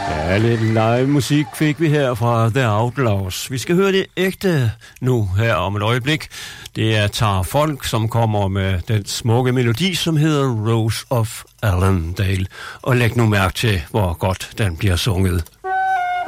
Ja, lidt live musik fik vi her fra The Outlaws. Vi skal høre det ægte nu her om et øjeblik. Det er Tara Folk, som kommer med den smukke melodi, som hedder Rose of Allendale. Og læg nu mærke til, hvor godt den bliver sunget.